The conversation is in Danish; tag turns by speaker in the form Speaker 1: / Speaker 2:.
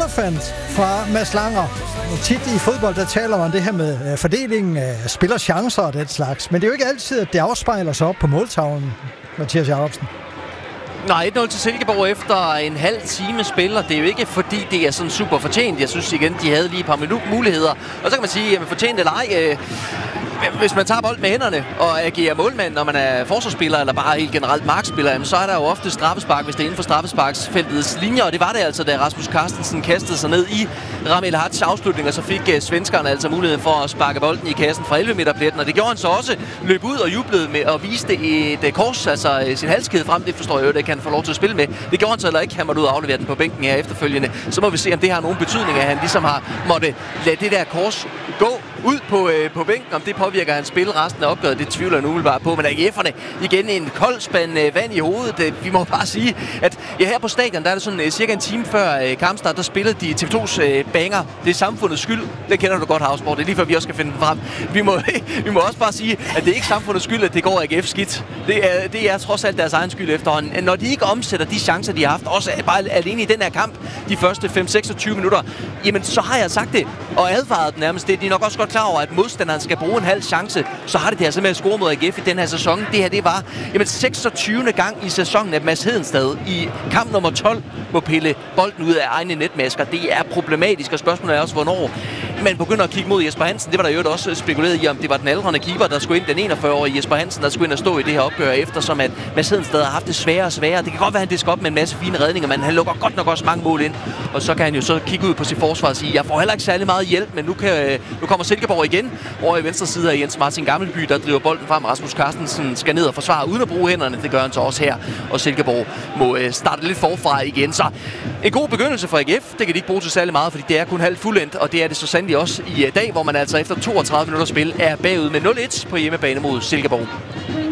Speaker 1: Elefant fra Mads Langer. Og tit i fodbold, der taler man det her med fordelingen af spillerchancer og den slags. Men det er jo ikke altid, at det afspejler sig op på måltavlen, Mathias Jacobsen.
Speaker 2: Nej, 1-0 til Silkeborg efter en halv time spiller. Det er jo ikke fordi, det er sådan super fortjent. Jeg synes igen, de havde lige et par muligheder. Og så kan man sige, at fortjent eller ej, hvis man tager bolden med hænderne og agerer målmand, når man er forsvarsspiller eller bare helt generelt markspiller, så er der jo ofte straffespark, hvis det er inden for straffesparksfeltets linjer. Og det var det altså, da Rasmus Carstensen kastede sig ned i Rami El Hadjis afslutning, og så fik svenskerne altså muligheden for at sparke bolden i kassen fra 11 meter pletten. Og det gjorde han så også, løb ud og jublede med at viste et kors, altså sin halskæde frem. Det forstår jeg jo, det kan han få lov til at spille med. Det gjorde han så heller ikke. Han måtte ud og aflevere den på bænken her efterfølgende. Så må vi se, om det har nogen betydning, at han ligesom har måtte lade det der kors gå ud på bænken. Om det påvirker hans spil resten af opgøret, det tvivler jeg nu umiddelbart på. Men AGF'erne igen en kold spand vand i hovedet. Vi må bare sige, at her på stadion, der er det sådan cirka en time før kampstart, der spillede de TV2's banger. Det er samfundets skyld. Det kender du godt, Havsborg. Det er lige før vi også skal finde den frem. Vi må også bare sige, at det er ikke samfundets skyld, at det går AGF skidt. Det er trods alt deres egen skyld efterhånden. Når de ikke omsætter de chancer, de har haft, også bare alene i den her kamp, de første 5-26 minutter, jamen så har jeg sagt det og advaret dem nærmest. Det er nok også godt klar over, at modstanderen skal bruge en halv chance, så har det altså med at score mod AGF i den her sæson. Det her, det var 26. gang i sæsonen, at Mads Hedenstad i kamp nummer 12 må pille bolden ud af egne netmasker. Det er problematisk, og spørgsmålet er også, hvornår man begynder at kigge mod Jesper Hansen. Det var der jo også spekuleret i, om det var den aldrende keeper, der skulle ind, den 41-årige Jesper Hansen, der skulle ind og stå i det her opgør, eftersom at Mads Hedenstad har haft det sværere og sværere. Det kan godt være, at han disker op med en masse fine redninger, men han lukker godt nok også mange mål ind. Og så kan han jo så kigge ud på sit forsvar og sige, jeg får heller ikke særlig meget hjælp, men nu kommer Silkeborg igen over i venstre side af Jens Martin Gammelby, der driver bolden frem. Rasmus Carstensen skal ned og forsvare uden at bruge hænderne. Det gør han så også her, og Silkeborg må starte lidt forfra igen. Så en god begyndelse for AGF. Det kan de ikke bruge til særlig meget, fordi det er kun halvt fuldendt, og det er det så sandelig også i dag, hvor man altså efter 32 minutter spil er bagud med 0-1 på hjemmebane mod Silkeborg.